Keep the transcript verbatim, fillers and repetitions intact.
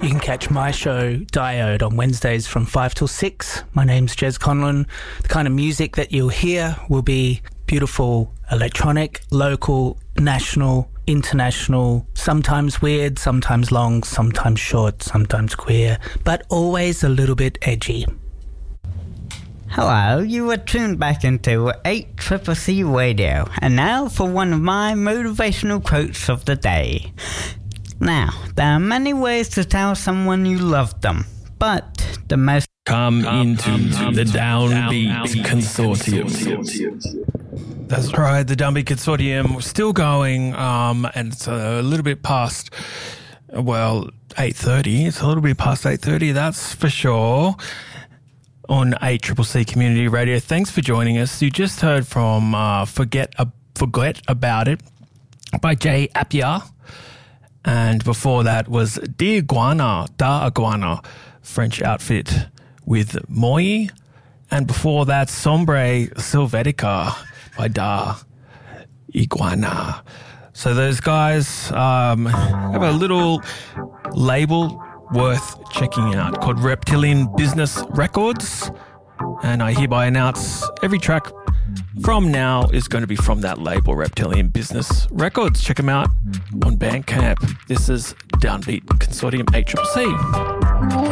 You can catch my show, Diode, on Wednesdays from five till six. My name's Jez Conlon. The kind of music that you'll hear will be beautiful electronic, local, national, international, sometimes weird, sometimes long, sometimes short, sometimes queer, but always a little bit edgy. Hello, you are tuned back into eight C C C Radio, and now for one of my motivational quotes of the day. Now, there are many ways to tell someone you love them, but the most... Come, Come into, into the Downbeat, Downbeat Consortium. Consortium. That's right, the Downbeat Consortium. We're still going, um, and it's a little bit past, well, eight thirty. It's a little bit past eight thirty, that's for sure, on eight C C C Community Radio. Thanks for joining us. You just heard from uh, Forget, uh, Forget About It by Jay Appiah. And before that was De Iguana, Da Iguana, French outfit with Moi. And before that, Sombre Silvetica by Da Iguana. So those guys um, have a little label worth checking out called Reptilian Business Records. And I hereby announce every track from now is going to be from that label, Reptilian Business Records. Check them out on Bandcamp. This is Downbeat Consortium eight C C C.